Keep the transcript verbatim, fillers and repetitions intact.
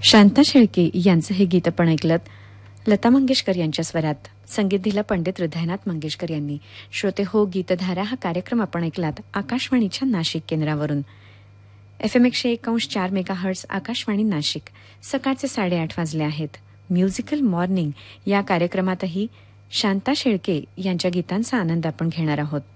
शांता शेळके यांचं हे गीत आपण ऐकलं लता मंगेशकर यांच्या स्वरात. संगीत दिलं पंडित हृदयनाथ मंगेशकर यांनी. श्रोते हो, गीतधारा हा कार्यक्रम आपण ऐकलात आकाशवाणीच्या नाशिक केंद्रावरून. एफ एम एकशे एक अंश चार मेगा हर्ट्स आकाशवाणी नाशिक. सकाळचे साडेआठ वाजले आहेत. म्युझिकल मॉर्निंग या कार्यक्रमातही शांता शेळके यांच्या गीतांचा आनंद आपण घेणार आहोत.